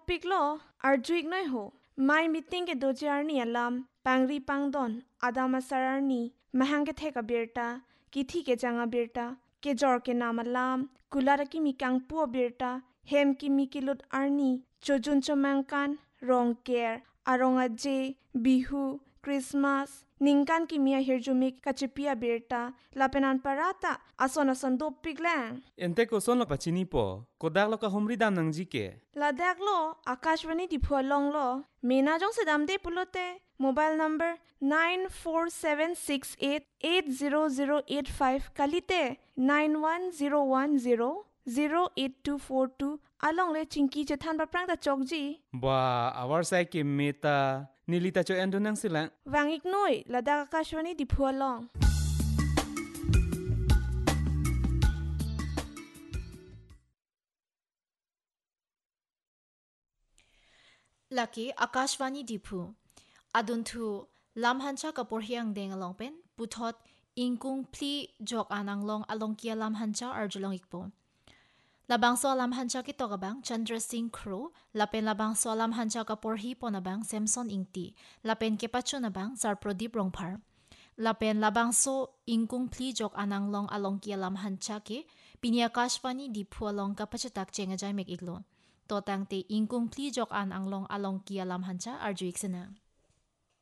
pik lo arjuik noi ho mai meeting ke dojar ni alam pangri pangdon adama sarar ni mahang ke theka birta kithi ke janga birta ke jor ke namalam kulara ki mikang pu birta hem ki mikilut arni chojun chomangkan rong ker arong aje bihu Christmas ningkan ki mia hirjumik kachipia birta lapenan parata ason do piglang ente ko son lo pachini po kodak lo ka humri dam nang jike ladak lo akashwani diphua long lo mena jong sedam de pulote mobile number 9476880085 kalite 910100824 along le chingki chethan ba prang da chokji ba awar sai ke meta nilita cho endo nang sila wangik noi ladak akashwani diphua long Laki Akashvani Dipu Aduntu Lamhancha kapor hiang deng along pen puthot ingkung pli jok anang long along kia Lamhancha arjulong ikpo Labang so Lamhancha ki togabang Chandra Singh Crew lapen labang so Lamhancha kapor hi ponabang Samson Ingti lapen kepacho nabang Sarprodip Rongphar lapen labang so ingkung pli jok anang long along kia Lamhancha ki pinia Akashvani Dipu along kapachatak chenga jai mek iglo Totang te ingkung pli jok an anglong along kia Lamhancha arjuik sana.